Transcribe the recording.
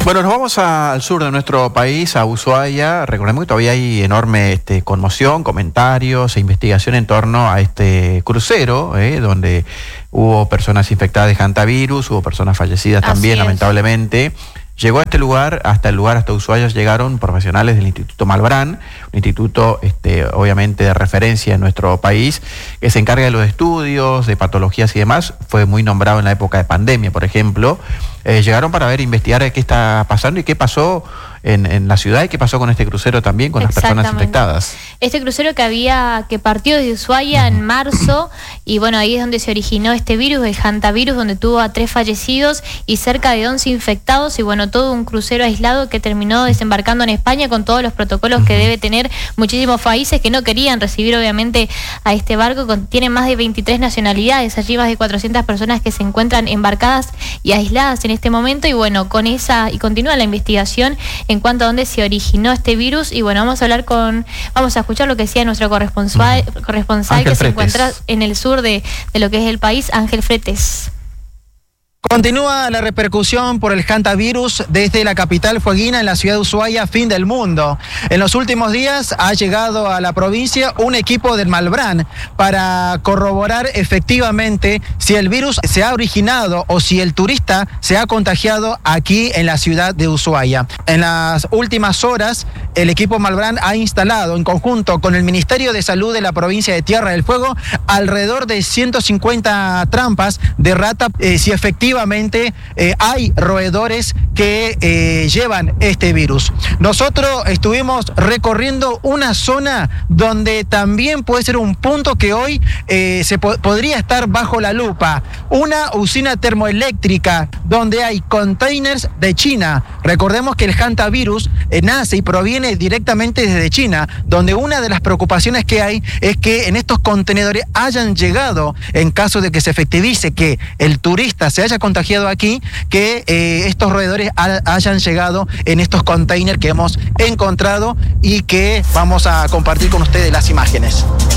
Bueno, nos vamos al sur de nuestro país, a Ushuaia. Recordemos que todavía hay enorme conmoción, comentarios e investigación en torno a este crucero, donde hubo personas infectadas de hantavirus, hubo personas fallecidas también, lamentablemente. Llegó a este lugar, hasta Ushuaia, llegaron profesionales del Instituto Malbrán, un instituto obviamente de referencia en nuestro país, que se encarga de los estudios, de patologías y demás. Fue muy nombrado en la época de pandemia, por ejemplo. Llegaron para investigar qué está pasando y qué pasó en la ciudad y qué pasó con este crucero también, con las personas infectadas. Este crucero que partió de Ushuaia en marzo, y bueno, ahí es donde se originó este virus, el hantavirus, donde tuvo a 3 fallecidos y cerca de 11 infectados, y bueno, todo un crucero aislado que terminó desembarcando en España con todos los protocolos que debe tener. Muchísimos países que no querían recibir obviamente a este barco, tiene más de 23 nacionalidades, allí más de 400 personas que se encuentran embarcadas y aisladas en este momento, y bueno, y continúa la investigación en cuanto a dónde se originó este virus. Y bueno, vamos a escuchar lo que decía nuestro corresponsal que se encuentra en el sur de lo que es el país, Ángel Fretes. Continúa la repercusión por el hantavirus desde la capital fueguina en la ciudad de Ushuaia, fin del mundo. En los últimos días ha llegado a la provincia un equipo del Malbrán para corroborar efectivamente si el virus se ha originado o si el turista se ha contagiado aquí en la ciudad de Ushuaia. En las últimas horas, el equipo Malbrán ha instalado en conjunto con el Ministerio de Salud de la provincia de Tierra del Fuego alrededor de 150 trampas de rata, si efectivamente hay roedores que llevan este virus. Nosotros estuvimos recorriendo una zona donde también puede ser un punto que hoy podría estar bajo la lupa. Una usina termoeléctrica donde hay containers de China. Recordemos que el hantavirus nace y proviene directamente desde China, donde una de las preocupaciones que hay es que en estos contenedores hayan llegado, en caso de que se efectivice que el turista se haya contagiado aquí, que estos roedores hayan llegado en estos containers que hemos encontrado y que vamos a compartir con ustedes las imágenes.